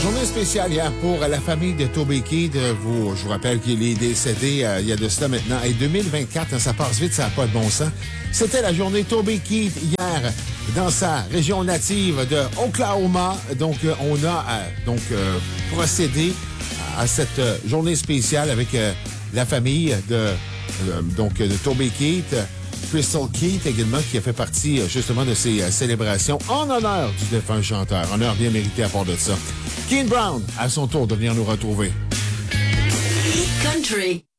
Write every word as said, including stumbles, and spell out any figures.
Journée spéciale hier pour la famille de Toby Keith. Vous, je vous rappelle qu'il est décédé euh, il y a de cela maintenant. Et deux mille vingt-quatre, hein, ça passe vite, ça n'a pas de bon sens. C'était la journée Toby Keith hier dans sa région native de Oklahoma. Donc, euh, on a euh, donc euh, procédé à cette euh, journée spéciale avec euh, la famille de, euh, donc, de Toby Keith. Crystal Keith également, qui a fait partie justement de ces euh, célébrations en honneur du défunt chanteur. Honneur bien mérité à part de ça. Keane Brown, à son tour de venir nous retrouver. Country.